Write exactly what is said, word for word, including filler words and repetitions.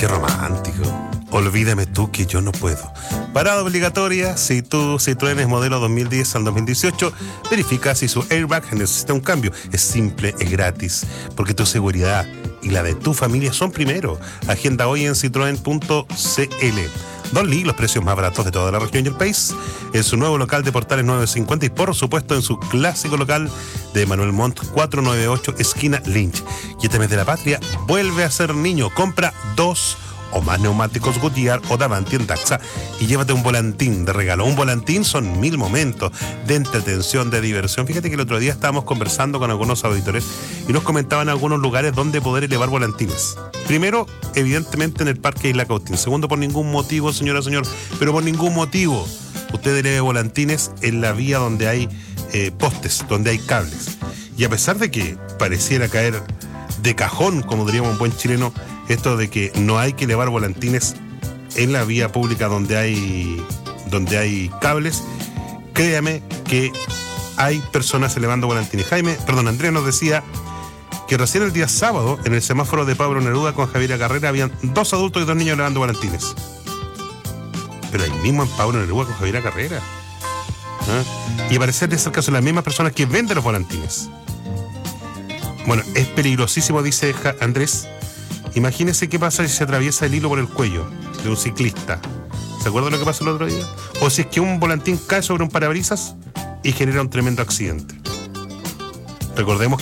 Qué romántico. Olvídame tú que yo no puedo. Parada obligatoria, si tu Citroën es modelo dos mil diez al dos mil dieciocho, verifica si su airbag necesita un cambio. Es simple, es gratis, porque tu seguridad y la de tu familia son primero. Agenda hoy en citroen punto c l. Don Lee, los precios más baratos de toda la región y el país, en su nuevo local de Portales novecientos cincuenta y por supuesto en su clásico local de Manuel Montt cuatrocientos noventa y ocho, esquina Lynch. Y este mes de la patria, vuelve a ser niño. Compra dos o más neumáticos Goodyear o Davanti en Daxa y llévate un volantín de regalo. Un volantín son mil momentos de entretención, de diversión. Fíjate que el otro día estábamos conversando con algunos auditores y nos comentaban algunos lugares donde poder elevar volantines. Primero, evidentemente en el Parque Isla Cautín. Segundo, por ningún motivo, señora, señor, pero por ningún motivo usted eleve volantines en la vía donde hay eh, postes, donde hay cables. Y a pesar de que pareciera caer de cajón, como diríamos un buen chileno, esto de que no hay que elevar volantines en la vía pública donde hay donde hay cables, créame que hay personas elevando volantines. Jaime, perdón, Andrés nos decía que recién el día sábado, en el semáforo de Pablo Neruda con Javiera Carrera, habían dos adultos y dos niños elevando volantines. Pero ahí mismo en Pablo Neruda con Javiera Carrera. ¿Ah? Y parecer de ser caso las mismas personas que venden los volantines. Bueno, es peligrosísimo, dice Andrés. Imagínese qué pasa si se atraviesa el hilo por el cuello de un ciclista. ¿Se acuerdan lo que pasó el otro día? O si es que un volantín cae sobre un parabrisas y genera un tremendo accidente. Recordemos